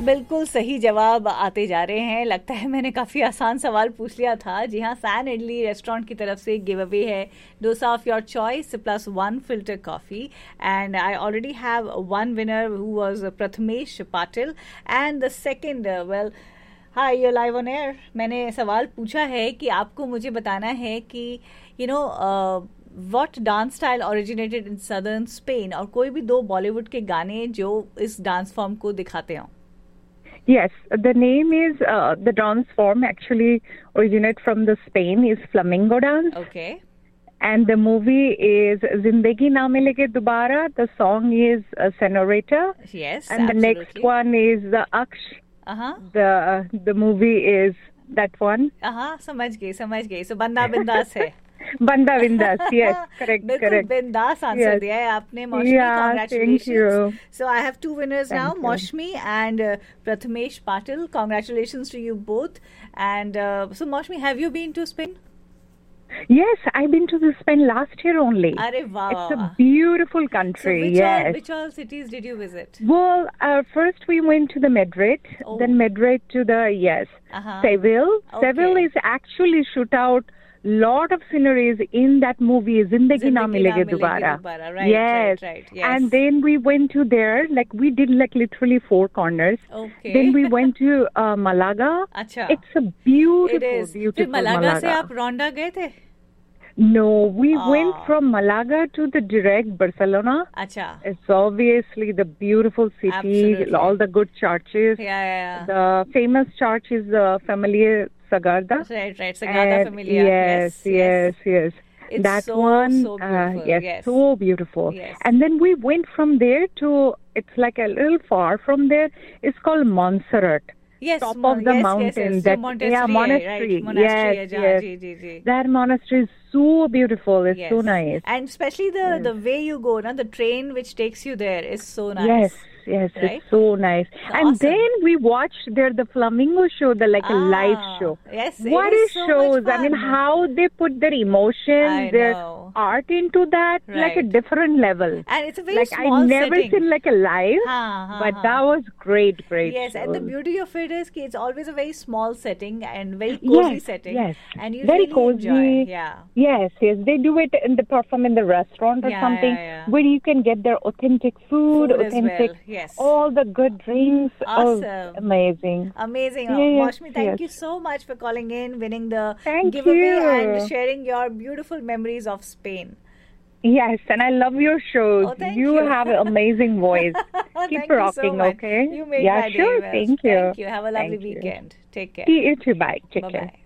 बिल्कुल सही जवाब आते जा रहे हैं। लगता है मैंने काफ़ी आसान सवाल पूछ लिया था। जी हाँ, सैन इडली रेस्टोरेंट की तरफ से गिव अवे है dosa of your choice plus 1 filter coffee. And I already have one winner who was Prathamesh Patil and the second well hi you live on air. मैंने सवाल पूछा है कि आपको मुझे बताना है कि what dance style originated in southern Spain, और कोई भी दो बॉलीवुड के गाने जो इस डांस फॉर्म को दिखाते हों। Yes, the name is the dance form actually originate from the Spain is flamenco dance. Okay. And the movie is Zindagi Na Milege Dobara. The song is Senorita. Yes, and absolutely. the next one is the Aksh. The movie is that one. समझ गई। So बंदा बिंदास है। Banda Vindas, yes, correct. बिल्कुल बिंदास answer दिया है आपने Moushumi. Congratulations. So I have two winners now, Maushmi and Prathamesh Patil. Congratulations to you both. And so Maushmi, have you been to Spain? Yes, I've been to Spain last year only. Arre wow. It's a beautiful country. So which all cities did you visit? Well, first we went to the Madrid, then Madrid to the Seville. Okay. Seville is actually shoot out lot of sceneries in that movie Zindagi Na Milege Dobara. Right, right. Yes. And then we went to there, like we did like literally 4 corners. Okay. Then we went to Malaga. Achha. It's a beautiful, it is. beautiful Malaga से आप रोंडा गए थे? No, we went from Malaga to the direct Barcelona. Achha. It's obviously the beautiful city, Absolutely. all the good churches. Yeah. The famous church is the Familia Sagrada. Right. Sagrada Familia. Yes. It's that so, one, so beautiful. yes, so beautiful. Yes. And then we went from there to, it's like a little far from there. It's called Montserrat. Yes, top of the mountain. That monastery. Right. Yes. That monastery is so beautiful. It's so nice. And especially the way you go, the train which takes you there is so nice. Yes, right? It's so nice. And awesome. Then we watched there the flamingo show, a live show. Yes, what it is so shows? I mean, how they put their emotion, their art into that, like a different level. And it's a very like small I've never setting. seen like a live, but that was great. Yes, show. and the beauty of it is it's always a very small setting and very cozy setting. Yes, and you very really cozy. Enjoy. Yeah. Yes. They do it in the perform in the restaurant or something where you can get their authentic food authentic, all the good drinks. Awesome. Amazing. Maushmi, thank you so much for calling in, winning the giveaway and sharing your beautiful memories of Spain. Yes, and I love your shows. You have an amazing voice. Keep rocking, so okay? You made my day. Thank you. Have a lovely weekend. Take care. You too. Bye. Take care.